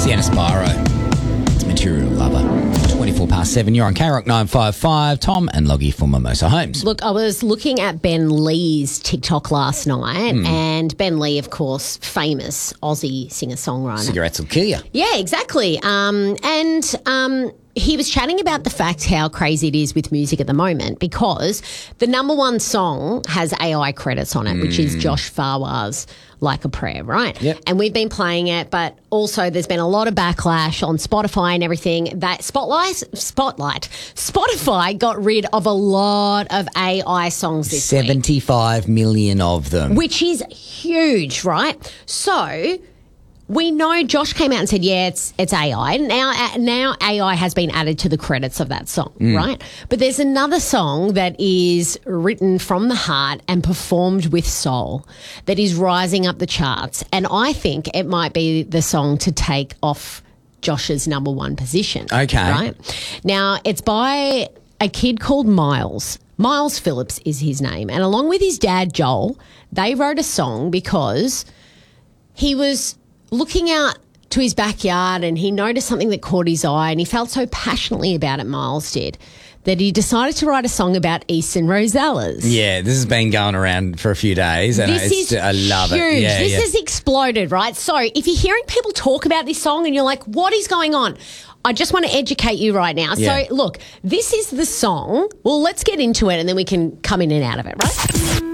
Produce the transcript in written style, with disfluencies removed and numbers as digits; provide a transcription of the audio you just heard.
Sienna Spyro. It's Material Lover. 24 past 7. You're on KROC 955. Tom and Loggy for Mimosa Homes. Look, I was looking at Ben Lee's TikTok last night, and Ben Lee, of course, famous Aussie singer-songwriter. Cigarettes will kill you. Yeah, exactly. He was chatting about the fact how crazy it is with music at the moment because the number one song has AI credits on it, which is Josh Farwar's Like a Prayer, right? Yep. And we've been playing it, but also there's been a lot of backlash on Spotify and everything. That Spotify got rid of a lot of AI songs this week. 75 million of them. Which is huge, right? So we know Josh came out and said, yeah, it's AI. Now AI has been added to the credits of that song, right? But there's another song that is written from the heart and performed with soul that is rising up the charts. And I think it might be the song to take off Josh's number one position. Okay. Right? Now, it's by a kid called Miles. Miles Phillips is his name. And along with his dad, Joel, they wrote a song because he was looking out to his backyard and he noticed something that caught his eye and he felt so passionately about it, Miles did, that he decided to write a song about Easton Rosellas. Yeah, this has been going around for a few days and I love huge. it. Yeah, this has exploded, right? So if you're hearing people talk about this song and you're like, what is going on? I just want to educate you right now. Yeah. So look, this is the song. Well, let's get into it and then we can come in and out of it, right?